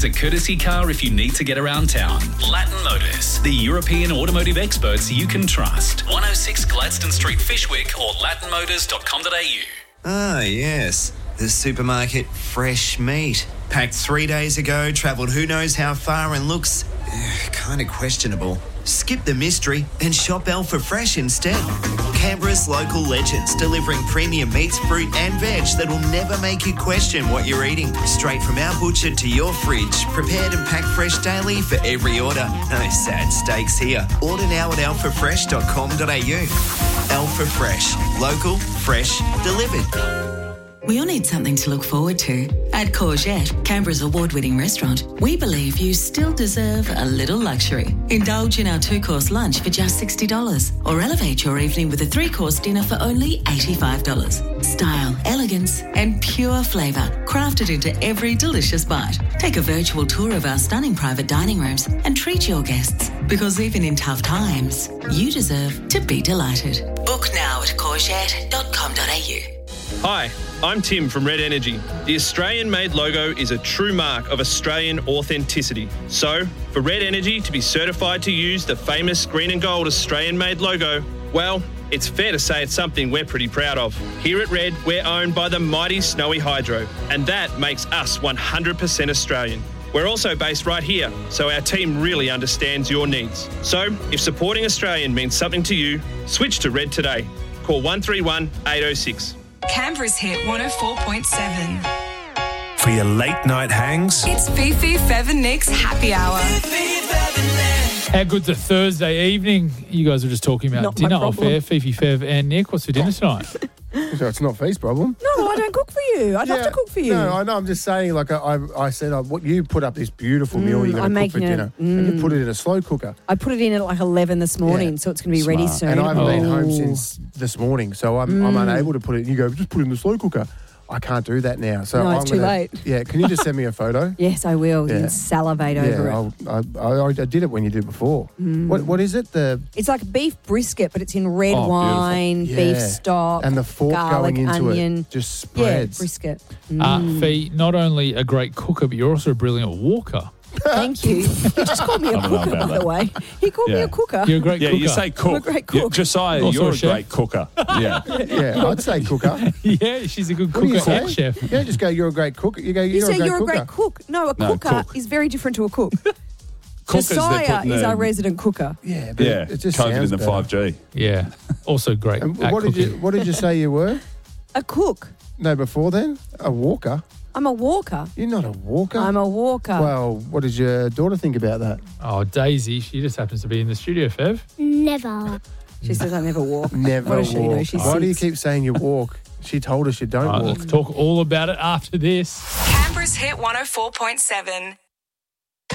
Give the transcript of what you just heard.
A courtesy car if you need to get around town. Latin Motors, the European automotive experts you can trust. 106 Gladstone Street, Fishwick, or latinmotors.com.au. Ah, yes. The supermarket fresh meat. Packed 3 days ago, travelled who knows how far and looks kind of questionable. Skip the mystery and shop Alpha Fresh instead. Canberra's local legends, delivering premium meats, fruit and veg that'll never make you question what you're eating. Straight from our butcher to your fridge, prepared and packed fresh daily for every order. No sad steaks here. Order now at alphafresh.com.au. Alpha Fresh. Local, fresh, delivered. We all need something to look forward to. At Courgette, Canberra's award-winning restaurant, we believe you still deserve a little luxury. Indulge in our 2-course lunch for just $60 or elevate your evening with a 3-course dinner for only $85. Style, elegance and pure flavour crafted into every delicious bite. Take a virtual tour of our stunning private dining rooms and treat your guests, because even in tough times, you deserve to be delighted. Book now at courgette.com.au. Hi, I'm Tim from Red Energy. The Australian-made logo is a true mark of Australian authenticity. So, for Red Energy to be certified to use the famous green and gold Australian-made logo, well, it's fair to say it's something we're pretty proud of. Here at Red, we're owned by the mighty Snowy Hydro, and that makes us 100% Australian. We're also based right here, so our team really understands your needs. So, if supporting Australian means something to you, switch to Red today. Call 131 806. Canberra's hit 104.7. For your late night hangs, It's Fifi, Fev and Nick's Happy Hour. How good's a Thursday evening? You guys were just talking about Not my dinner off problem. air. Fifi, Fev and Nick, what's for dinner tonight? So it's not Fee's problem. No, I don't cook for you. I'd love to cook for you. No, I know. I'm just saying, like I said, what you put up this beautiful meal you're I'm going to cook for making dinner, and you put it in a slow cooker. I put it in at like 11 this morning, so it's going to be ready soon. And I haven't been home Ooh. since this morning, so I'm unable to put it. You go, just put it in the slow cooker. I can't do that now. So No, I'm it's too late. Yeah, can you just send me a photo? Yes, I will. You Yeah. can salivate over it. I did it when you did it before. What is it? It's like beef brisket, but it's in red wine, beautiful. beef Yeah. stock, And the fork garlic, going into onion. it just spreads. Yeah, brisket. Fee, not only a great cooker, but you're also a brilliant walker. Thank you. He just called me a I don't know cooker, about by that. the way. He called me a cooker. You're a great yeah, cooker. you say cook. I'm a great Yeah, cook. Josiah, Also you're a a chef. great cooker. Yeah. Yeah, I'd say cooker. Yeah, she's a good What do you cooker and say? chef. Yeah, just go, you're a great cook. You go, You you're say a great you're cooker. a great cook. No, a No, cooker cook. is very different to a cook. Cookers, they're Josiah putting is the- our resident cooker. Yeah, but Yeah, it just COVID in sounds the better. 5G. Yeah, also great And at what cooking. did you say you were? A cook. No, before then? A walker? I'm a walker. You're not a walker. I'm a walker. Well, what did your daughter think about that? Oh, Daisy, she just happens to be in the studio, Fev. Never. She says I never walk. Never What does she know? walk. She Why do you sits. keep saying you walk? She told us you don't All right, walk. let's talk all about it after this. Canberra's hit 104.7.